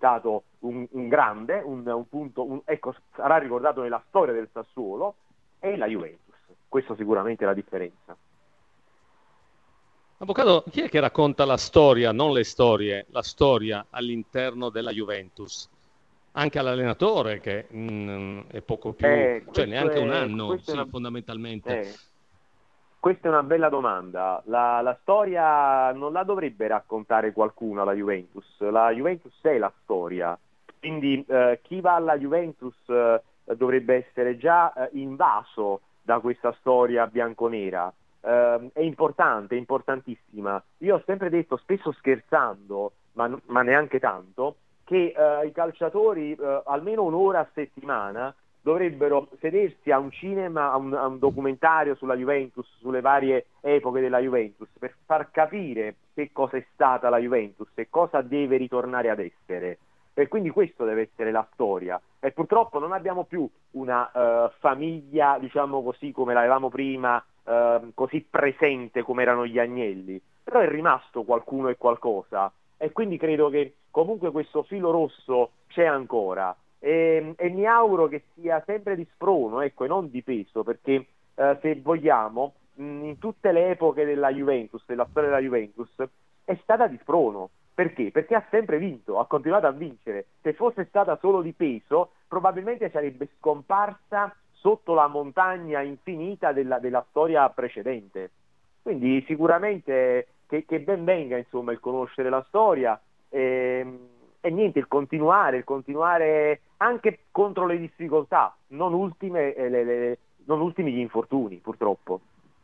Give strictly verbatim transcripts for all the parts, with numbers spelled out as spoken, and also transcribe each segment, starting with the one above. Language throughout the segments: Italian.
stato un, un grande, un, un punto, un, ecco, sarà ricordato nella storia del Sassuolo, e la Juventus. Questo sicuramente è la differenza. Avvocato, chi è che racconta la storia, non le storie, la storia all'interno della Juventus? Anche all'allenatore che mm, è poco più, Eh, cioè questo neanche un è, anno, questo è sì, una, fondamentalmente. eh, Questa è una bella domanda. La, la storia non la dovrebbe raccontare qualcuno, la Juventus. La Juventus è la storia. Quindi eh, chi va alla Juventus eh, dovrebbe essere già eh, invaso da questa storia bianconera. Eh, è importante, è importantissima. Io ho sempre detto, spesso scherzando, ma, ma neanche tanto, che eh, i calciatori eh, almeno un'ora a settimana dovrebbero sedersi a un cinema, a un, a un documentario sulla Juventus, sulle varie epoche della Juventus, per far capire che cosa è stata la Juventus e cosa deve ritornare ad essere. E quindi questo deve essere la storia. E purtroppo non abbiamo più una uh, famiglia, diciamo così, come l'avevamo prima, uh, così presente come erano gli Agnelli. Però è rimasto qualcuno e qualcosa. E quindi credo che comunque questo filo rosso c'è ancora. E, e mi auguro che sia sempre di sprono, ecco, e non di peso, perché eh, se vogliamo, mh, in tutte le epoche della Juventus, della storia della Juventus, è stata di sprono. Perché? Perché ha sempre vinto, ha continuato a vincere. Se fosse stata solo di peso, probabilmente sarebbe scomparsa sotto la montagna infinita della, della storia precedente. Quindi sicuramente che, che ben venga, insomma, il conoscere la storia. ehm, e niente, il continuare, il continuare anche contro le difficoltà, non ultime, eh, le, le, non ultimi gli infortuni, purtroppo.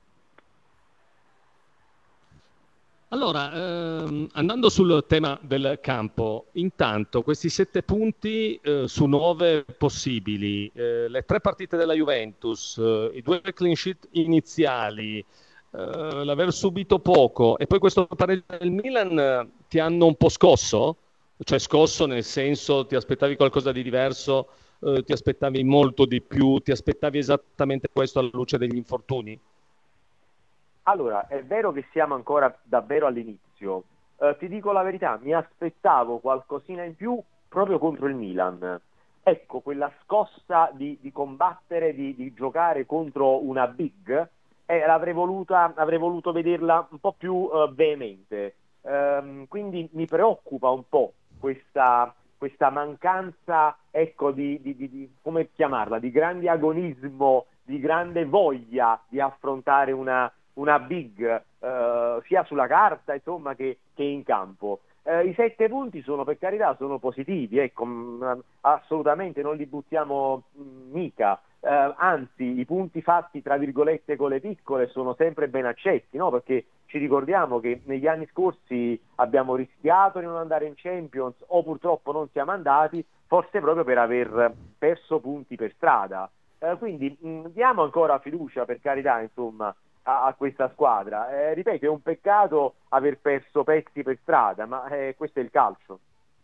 Allora, ehm, andando sul tema del campo, intanto questi sette punti eh, su nove possibili, eh, le tre partite della Juventus, eh, i due clean sheet iniziali, eh, l'aver subito poco e poi questo pareggio del Milan eh, ti hanno un po' scosso? Cioè scosso nel senso ti aspettavi qualcosa di diverso, eh, ti aspettavi molto di più, ti aspettavi esattamente questo alla luce degli infortuni? Allora, è vero che siamo ancora davvero all'inizio. Eh, ti dico la verità, mi aspettavo qualcosina in più proprio contro il Milan. Ecco, quella scossa di, di combattere, di, di giocare contro una big, eh, l'avrei voluta, avrei voluto vederla un po' più eh, veemente. Ehm, quindi mi preoccupa un po' questa, questa mancanza, ecco, di, di, di, di- come chiamarla, di grande agonismo, di grande voglia di affrontare una una big eh, sia sulla carta insomma che, che in campo. Eh, I sette punti sono, per carità, sono positivi, ecco, mh, assolutamente non li buttiamo mh, mica. Eh, anzi, i punti fatti tra virgolette con le piccole sono sempre ben accetti, no? Perché ci ricordiamo che negli anni scorsi abbiamo rischiato di non andare in Champions o purtroppo non siamo andati, forse proprio per aver perso punti per strada. Eh, quindi mh, diamo ancora fiducia, per carità, insomma, a, a questa squadra. Eh, ripeto, è un peccato aver perso pezzi per strada, ma eh, questo è il calcio.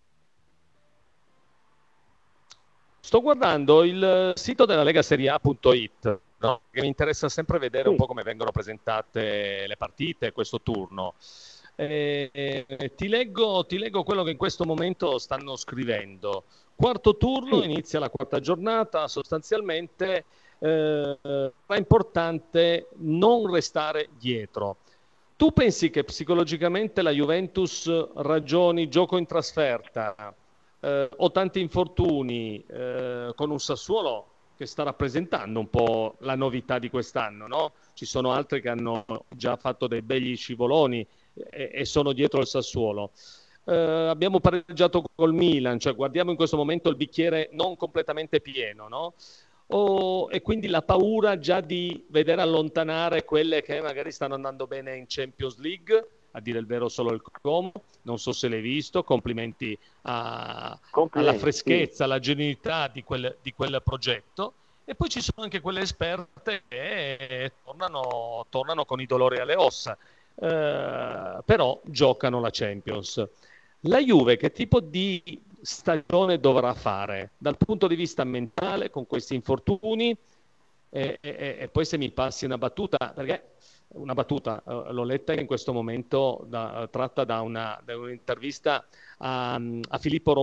Sto guardando il sito della Lega Serie A punto it, no? Che mi interessa sempre vedere un Sì, po' come vengono presentate le partite, questo turno. E, e, ti leggo, ti leggo quello che in questo momento stanno scrivendo. Quarto turno, sì. inizia la quarta giornata, sostanzialmente eh, è importante non restare dietro. Tu pensi che psicologicamente la Juventus ragioni gioco in trasferta, eh, o tanti infortuni, eh, con un Sassuolo che sta rappresentando un po' la novità di quest'anno, no? Ci sono altri che hanno già fatto dei begli scivoloni e, e sono dietro il Sassuolo. Eh, abbiamo pareggiato col Milan, cioè guardiamo in questo momento il bicchiere non completamente pieno, no? O, e quindi la paura già di vedere allontanare quelle che magari stanno andando bene in Champions League, a dire il vero solo il Como, non so se l'hai visto, complimenti a, alla Complimenti, sì. freschezza, alla genuinità di quel, di quel progetto. E poi ci sono anche quelle esperte che tornano, tornano con i dolori alle ossa, eh, però giocano la Champions. La Juve che tipo di stagione dovrà fare dal punto di vista mentale con questi infortuni? E, e- e poi se mi passi una battuta, perché una battuta eh, l'ho letta in questo momento da- tratta da, una, da un'intervista a, a Filippo